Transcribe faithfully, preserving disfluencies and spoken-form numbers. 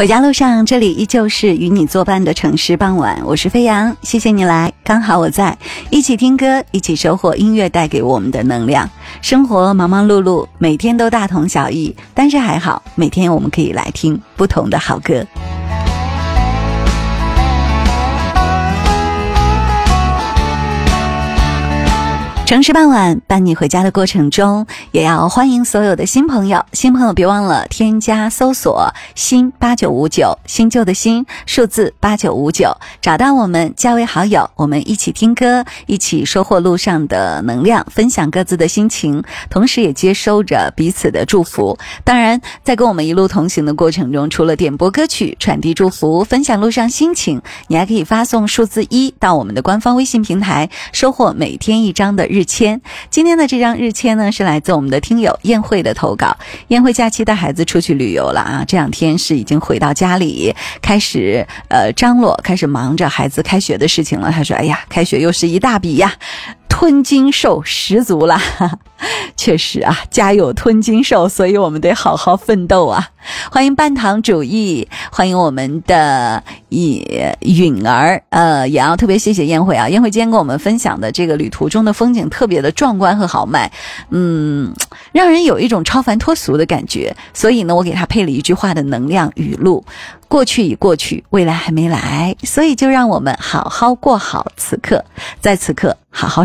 回家路上，这里依旧是与你作伴的城市傍晚，我是飞扬，谢谢你来，刚好我在，一起听歌，一起收获音乐带给我们的能量。生活忙忙碌碌，每天都大同小异，但是还好，每天我们可以来听不同的好歌。城市傍晚伴你回家的过程中，也要欢迎所有的新朋友。新朋友别忘了添加搜索新八九五九，新旧的新，数字八九五九，找到我们加为好友，我们一起听歌，一起收获路上的能量，分享各自的心情，同时也接收着彼此的祝福。当然在跟我们一路同行的过程中，除了点播歌曲，传递祝福，分享路上心情，你还可以发送数字一到我们的官方微信平台，收获每天一张的日签。今天的这张日签呢，是来自我们的听友宴会的投稿。宴会假期带孩子出去旅游了啊，这两天是已经回到家里，开始呃张罗，开始忙着孩子开学的事情了。他说：“哎呀，开学又是一大笔呀。”吞金兽十足啦，确实啊，家有吞金兽，所以我们得好好奋斗啊！欢迎半糖主义，欢迎我们的允儿，呃，也要特别谢谢宴会啊！宴会今天跟我们分享的这个旅途中的风景特别的壮观和豪迈，嗯，让人有一种超凡脱俗的感觉。所以呢，我给他配了一句话的能量语录：过去已过去，未来还没来，所以就让我们好好过好此刻，在此刻好好